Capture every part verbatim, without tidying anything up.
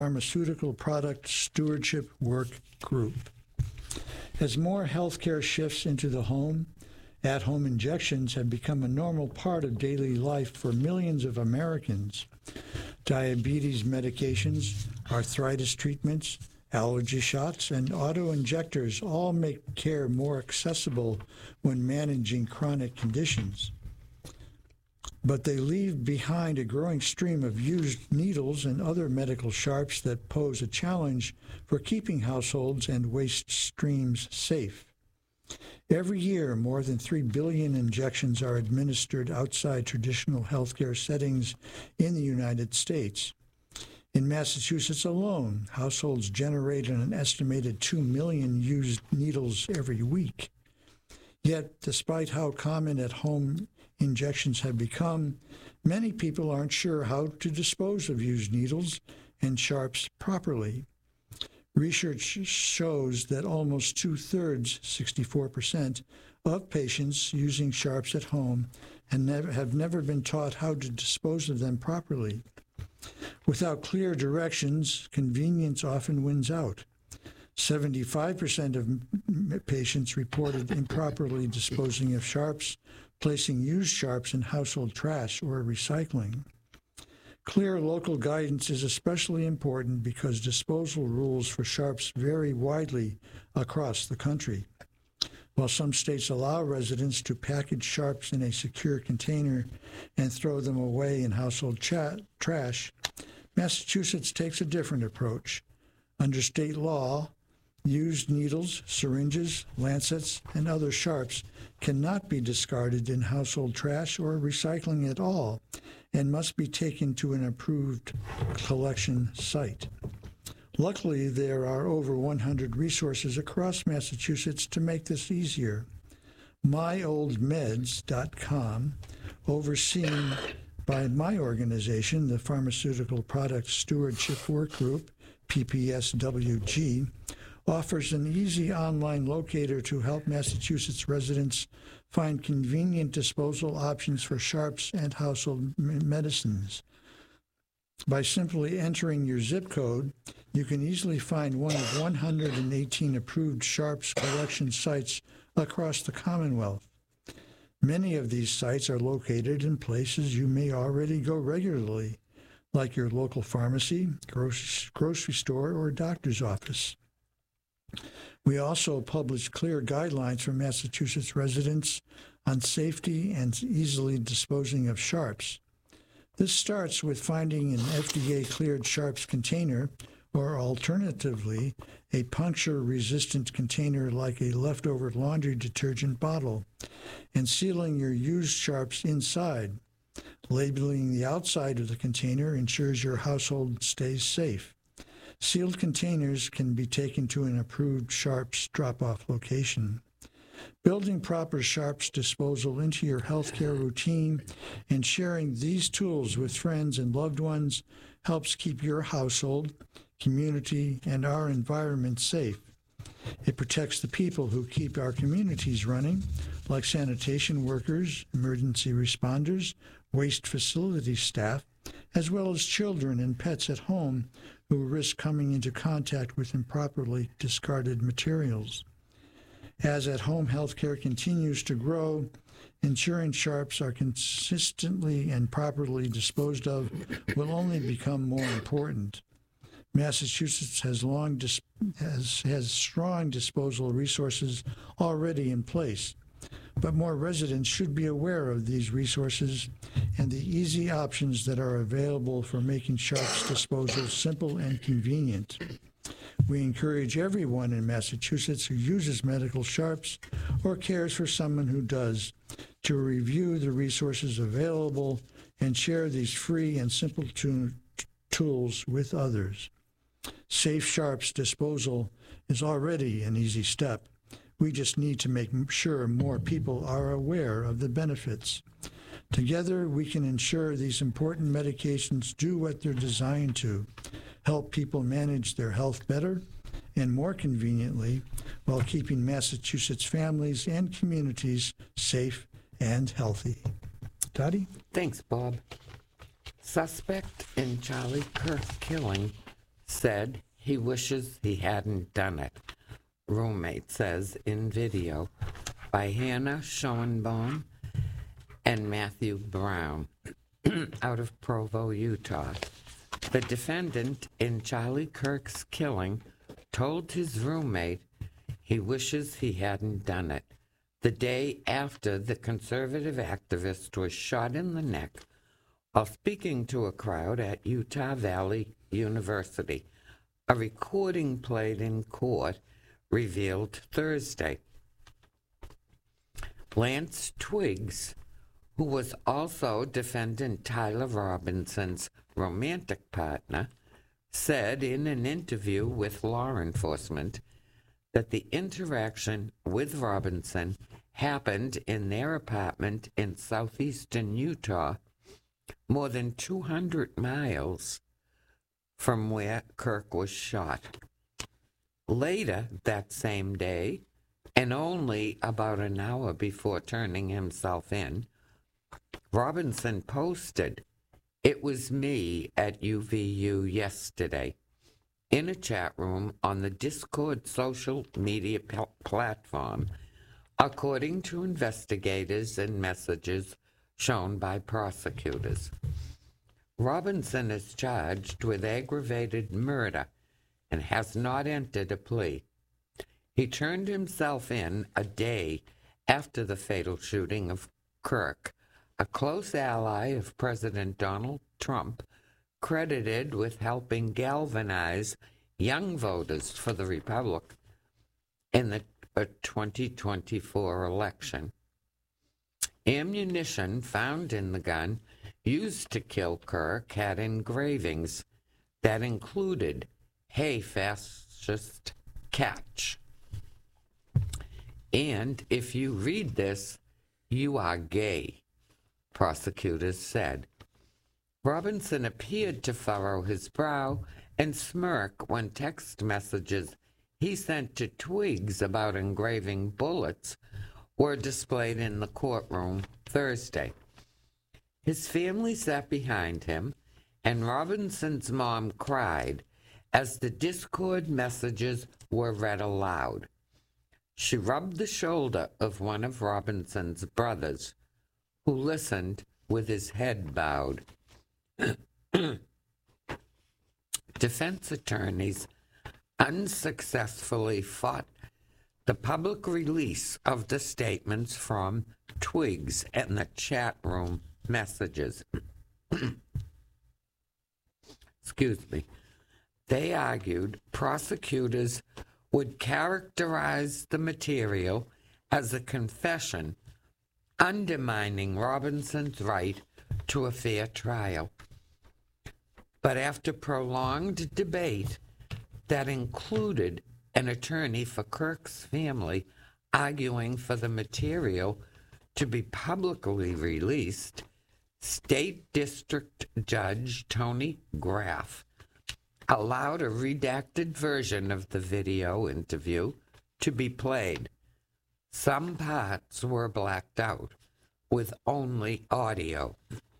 Pharmaceutical Product Stewardship Work Group. As more healthcare shifts into the home, at-home injections have become a normal part of daily life for millions of Americans. Diabetes medications, arthritis treatments, allergy shots, and auto-injectors all make care more accessible when managing chronic conditions. But they leave behind a growing stream of used needles and other medical sharps that pose a challenge for keeping households and waste streams safe. Every year, more than three billion injections are administered outside traditional healthcare settings in the United States. In Massachusetts alone, households generate an estimated two million used needles every week. Yet, despite how common at-home injections have become, many people aren't sure how to dispose of used needles and sharps properly. Research shows that almost two-thirds, sixty-four percent, of patients using sharps at home and never, have never been taught how to dispose of them properly. Without clear directions, convenience often wins out. seventy-five percent of patients reported improperly disposing of sharps, placing used sharps in household trash or recycling. Clear local guidance is especially important because disposal rules for sharps vary widely across the country. While some states allow residents to package sharps in a secure container and throw them away in household cha- trash, Massachusetts takes a different approach. Under state law, used needles, syringes, lancets, and other sharps cannot be discarded in household trash or recycling at all and must be taken to an approved collection site. Luckily, there are over one hundred resources across Massachusetts to make this easier. my old meds dot com, overseen by my organization, the Pharmaceutical Product Stewardship Work Group, P P S W G, offers an easy online locator to help Massachusetts residents find convenient disposal options for sharps and household medicines. By simply entering your zip code, you can easily find one of one hundred eighteen approved sharps collection sites across the Commonwealth. Many of these sites are located in places you may already go regularly, like your local pharmacy, grocery store, or doctor's office. We also publish clear guidelines for Massachusetts residents on safety and easily disposing of sharps. This starts with finding an F D A-cleared sharps container, or alternatively, a puncture-resistant container like a leftover laundry detergent bottle, and sealing your used sharps inside. Labeling the outside of the container ensures your household stays safe. Sealed containers can be taken to an approved sharps drop-off location. Building proper sharps disposal into your healthcare routine and sharing these tools with friends and loved ones helps keep your household, community, and our environment safe. It protects the people who keep our communities running, like sanitation workers, emergency responders, waste facility staff, as well as children and pets at home who risk coming into contact with improperly discarded materials. As at-home healthcare continues to grow, ensuring sharps are consistently and properly disposed of will only become more important. Massachusetts has long dis- has, has strong disposal resources already in place, but more residents should be aware of these resources and the easy options that are available for making sharps disposal simple and convenient. We encourage everyone in Massachusetts who uses medical sharps or cares for someone who does to review the resources available and share these free and simple to- tools with others. Safe sharps disposal is already an easy step. We just need to make sure more people are aware of the benefits. Together, we can ensure these important medications do what they're designed to, help people manage their health better and more conveniently while keeping Massachusetts families and communities safe and healthy. Dottie? Thanks, Bob. Suspect in Charlie Kirk killing said he wishes he hadn't done it, roommate says in video by Hannah Schoenbaum and Matthew Brown out of Provo, Utah. The defendant in Charlie Kirk's killing told his roommate he wishes he hadn't done it the day after the conservative activist was shot in the neck while speaking to a crowd at Utah Valley University. A recording played in court revealed Thursday. Lance Twiggs, who was also defendant Tyler Robinson's romantic partner, said in an interview with law enforcement that the interaction with Robinson happened in their apartment in southeastern Utah, more than two hundred miles from where Kirk was shot. Later that same day, and only about an hour before turning himself in, Robinson posted, "It was me at U V U yesterday," in a chat room on the Discord social media pl- platform, according to investigators and messages shown by prosecutors. Robinson is charged with aggravated murder and has not entered a plea. He turned himself in a day after the fatal shooting of Kirk, a close ally of President Donald Trump, credited with helping galvanize young voters for the Republic in the twenty twenty-four election. Ammunition found in the gun used to kill Kirk had engravings that included, "Hey, fascist, catch." And if you read this, you are gay, prosecutors said. Robinson appeared to furrow his brow and smirk when text messages he sent to Twiggs about engraving bullets were displayed in the courtroom Thursday. His family sat behind him, and Robinson's mom cried as the Discord messages were read aloud. She rubbed the shoulder of one of Robinson's brothers, who listened with his head bowed. Defense attorneys unsuccessfully fought the public release of the statements from Twiggs and the chat room messages. Excuse me. They argued prosecutors would characterize the material as a confession, undermining Robinson's right to a fair trial. But after prolonged debate that included an attorney for Kirk's family arguing for the material to be publicly released, State District Judge Tony Graff allowed a redacted version of the video interview to be played. Some parts were blacked out, with only audio.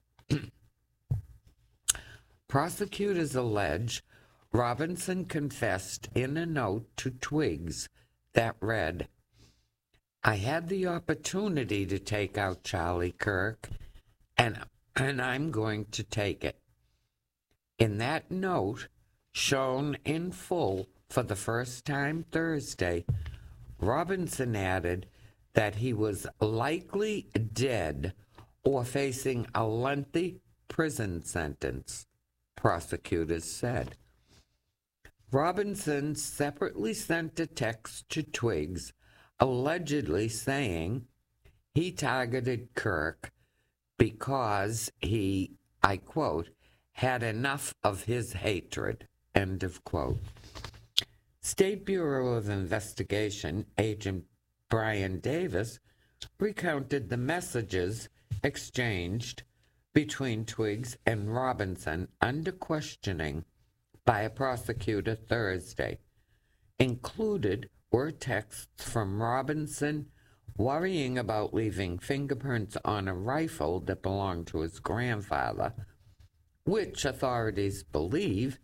Prosecutors allege Robinson confessed in a note to Twiggs that read, "I had the opportunity to take out Charlie Kirk, and, and I'm going to take it." In that note, shown in full for the first time Thursday, Robinson added that he was likely dead or facing a lengthy prison sentence, prosecutors said. Robinson separately sent a text to Twiggs allegedly saying he targeted Kirk because he, I quote, had enough of his hatred, end of quote. State Bureau of Investigation agent Brian Davis recounted the messages exchanged between Twiggs and Robinson under questioning by a prosecutor Thursday. Included were texts from Robinson worrying about leaving fingerprints on a rifle that belonged to his grandfather, which authorities believe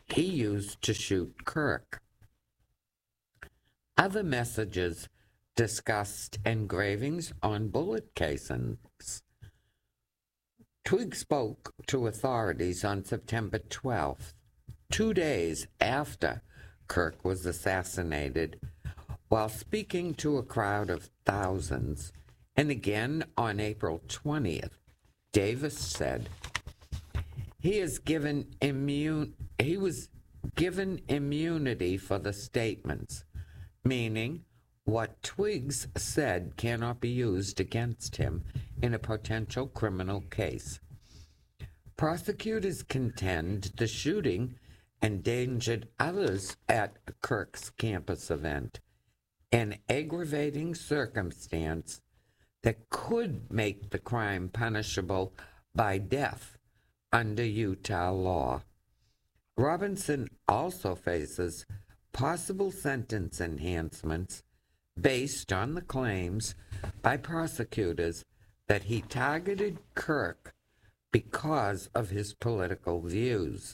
he used to shoot Kirk. Other messages discussed engravings on bullet casings. Twigg spoke to authorities on September twelfth, two days after Kirk was assassinated, while speaking to a crowd of thousands. And again on April twentieth, Davis said, he is given immune, he was given immunity for the statements, meaning what Twiggs said cannot be used against him in a potential criminal case. Prosecutors contend the shooting endangered others at Kirk's campus event, an aggravating circumstance that could make the crime punishable by death under Utah law. Robinson also faces possible sentence enhancements based on the claims by prosecutors that he targeted Kirk because of his political views.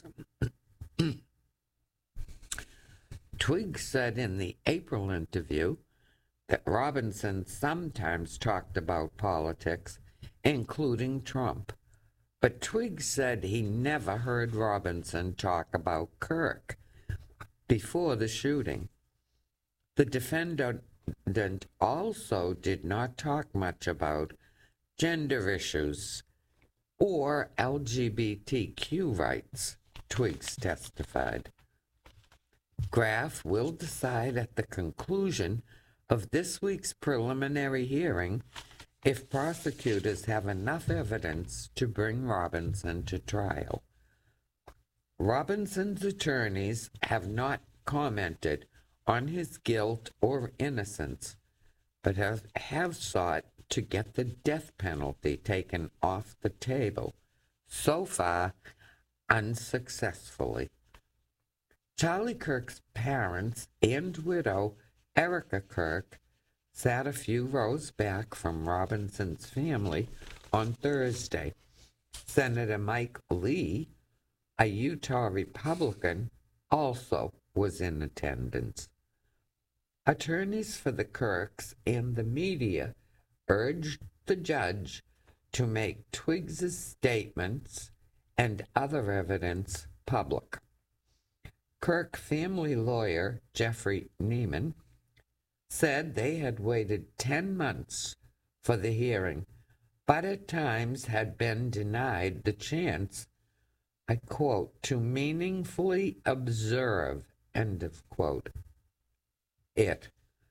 Twigg said in the April interview that Robinson sometimes talked about politics, including Trump, but Twigg said he never heard Robinson talk about Kirk before the shooting. The defendant also did not talk much about gender issues or L G B T Q rights, Twiggs testified. Graff will decide at the conclusion of this week's preliminary hearing if prosecutors have enough evidence to bring Robinson to trial. Robinson's attorneys have not commented on his guilt or innocence, but have, have sought to get the death penalty taken off the table, so far unsuccessfully. Charlie Kirk's parents and widow, Erica Kirk, sat a few rows back from Robinson's family on Thursday. Senator Mike Lee, a Utah Republican, also was in attendance. Attorneys for the Kirks and the media urged the judge to make Twiggs' statements and other evidence public. Kirk family lawyer Jeffrey Neiman said they had waited ten months for the hearing, but at times had been denied the chance, I quote, to meaningfully observe, end of quote, it.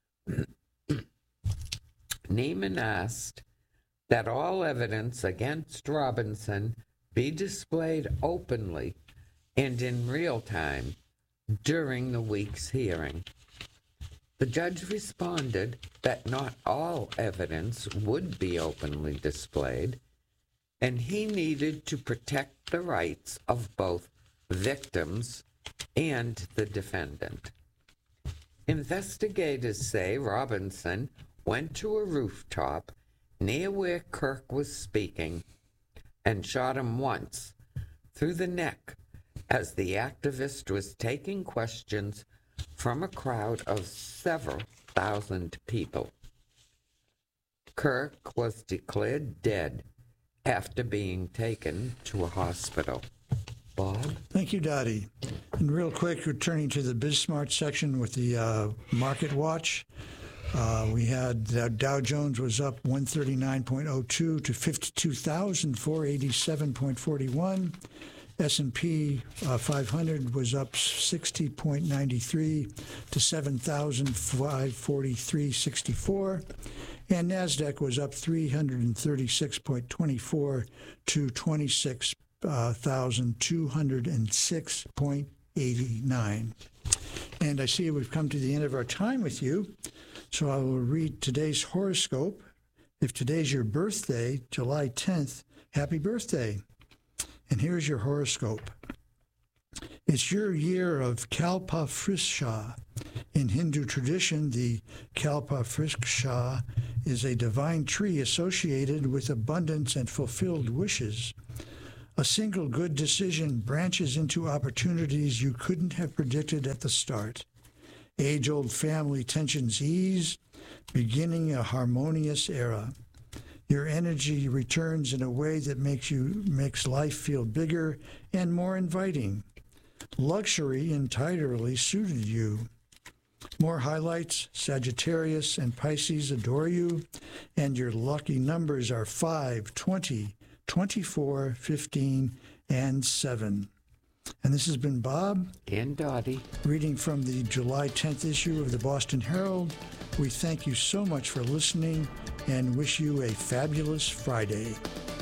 Neiman asked that all evidence against Robinson be displayed openly and in real time during the week's hearing. The judge responded that not all evidence would be openly displayed, and he needed to protect the rights of both victims and the defendant. Investigators say Robinson went to a rooftop near where Kirk was speaking and shot him once through the neck as the activist was taking questions from a crowd of several thousand people. Kirk was declared dead after being taken to a hospital. Bob? Thank you, Dottie. And real quick, returning to the BizSmart section with the uh, Market Watch. Uh, we had uh, Dow Jones was up one thirty-nine point oh two to fifty-two thousand four hundred eighty-seven point four one. S and P uh, five hundred was up sixty point nine three to seven thousand five hundred forty-three point six four. And NASDAQ was up three hundred thirty-six point two four to twenty-six thousand two hundred six point eight nine. And I see we've come to the end of our time with you, so I will read today's horoscope. If today's your birthday, July tenth, happy birthday. And here's your horoscope. It's your year of Kalpa-Vriksha. In Hindu tradition, the Kalpa-Vriksha is a divine tree associated with abundance and fulfilled wishes. A single good decision branches into opportunities you couldn't have predicted at the start. Age-old family tensions ease, beginning a harmonious era. Your energy returns in a way that makes you makes life feel bigger and more inviting. Luxury entirely suited you. More highlights: Sagittarius and Pisces adore you, and your lucky numbers are five, twenty, twenty-four, fifteen, and seven. And this has been Bob And Dottie. reading from the July tenth issue of the Boston Herald. We thank you so much for listening and wish you a fabulous Friday.